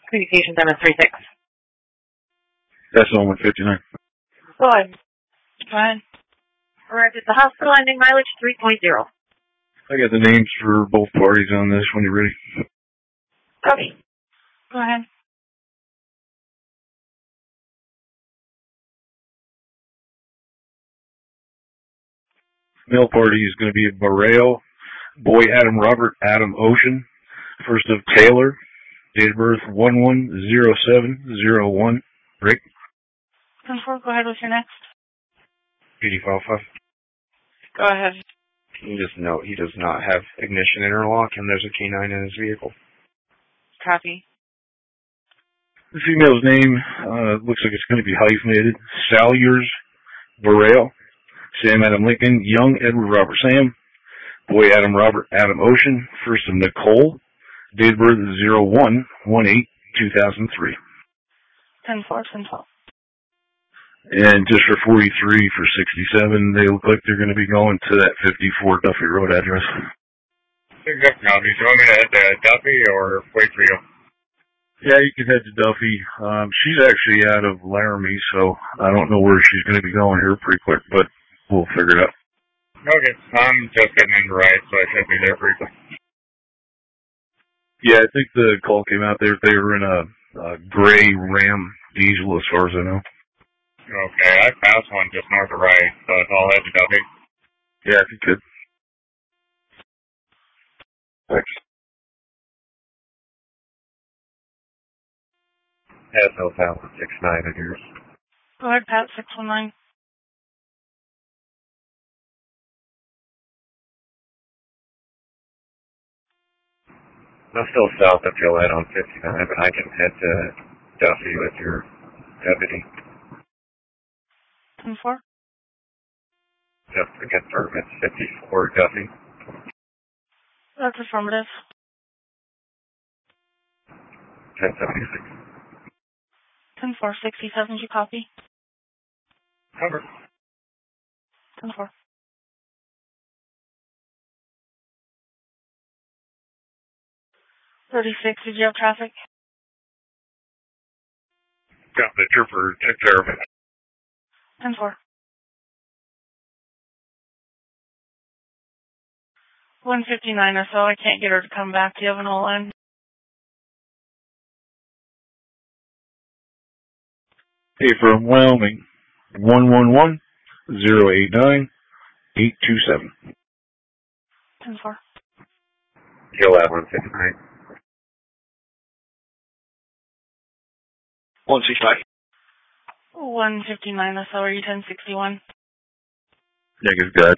Communication time is 36. That's on 159. Go ahead. Go ahead. Arrived at the hospital, ending mileage 3.0. I got the names for both parties on this when you're ready. Copy. Go ahead. Male party is going to be Barreo, boy Adam Robert, Adam Ocean, first of Taylor, date of birth 110701. Rick? 10-4, go ahead with your next. 85. Go ahead. Just note he does not have ignition interlock and there's a K9 in his vehicle. Copy. The female's name looks like it's going to be hyphenated. Salyers Barreo, Sam Adam Lincoln, young Edward Robert Sam, boy Adam Robert, Adam Ocean, first of Nicole, date of birth 01/18/2003. 10-4, 10-12. And just for 43 for 67, they look like they're going to be going to that 54 Duffy Road address. Exactly. Do you want me to head to Duffy or wait for you? Yeah, you can head to Duffy. She's actually out of Laramie, so I don't know where she's going to be going here pretty quick, but we'll figure it out. Okay. I'm just getting into right, so I should be there pretty quick. Yeah, I think the call came out there. They were in a gray Ram diesel, as far as I know. Okay, I passed one just north of right, so I'll head to Duffy. Yeah, if you could. Thanks. Has no power, 6-9 of yours. Go ahead, Pat, 619. I'm still south of Gillette on 59, but I can head to Duffy with your deputy. 10-4. Just to confirm, it's 54 Duffy. That's affirmative. 1076. 10-4, 67, did you copy? Cover. 10-4. $36, did you have traffic? Got the trooper, took care of it. 10-4. 159 or so, I can't get her to come back. Do you have an old line? Hey, from Wyoming, 111-089-827. 10-4. Gillette 159. 165. 159 or so, are you 1061? Negative, God.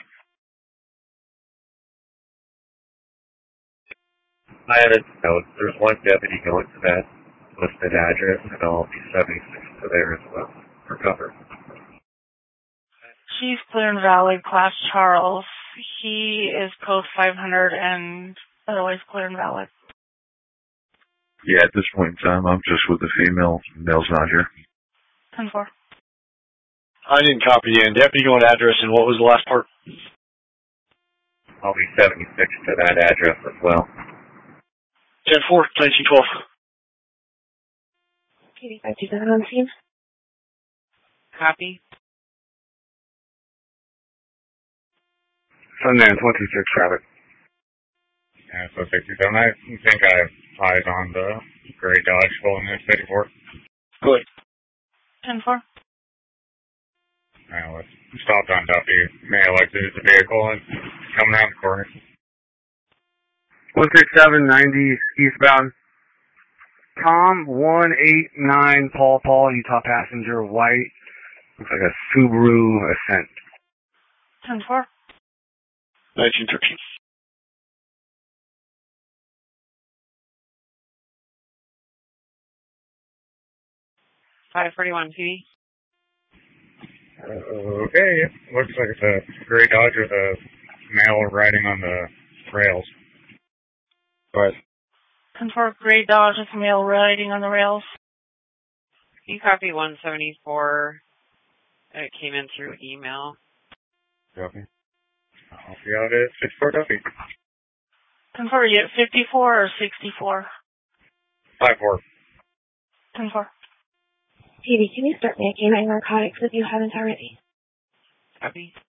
I added notes. There's one deputy going to that listed address, and I'll be 76 to there as well for cover. She's clear and valid, Class Charles. He is code 500 and otherwise clear and valid. Yeah, at this point in time, I'm just with the female. Male's not here. 10-4. I didn't copy in. Deputy going address, and what was the last part? I'll be 76 to that address as well. 10-4, 1912. Katie, 527 on the scene. Copy. Sundance 126 traffic. Yeah, so 67. I think I have eyes on the gray Dodge pulling in 54. Good. 10-4. Well, let's stop on Duffy. Male exited the vehicle and coming around the corner. 16790 eastbound. Tom 189 Paul, Utah passenger, white. Looks like a Subaru Ascent. 10-4. 1913. $541 PD. Okay, looks like it's a gray Dodge with a male riding on the rails. All right. 10-4, gray Dodge with male riding on the rails. You copy 174. It came in through email. Duffy. I'll see how it is. 54 Duffy. 10-4, are you at 54 or 64? 54. 10-4. PD, can you start making my narcotics if you haven't already? Copy.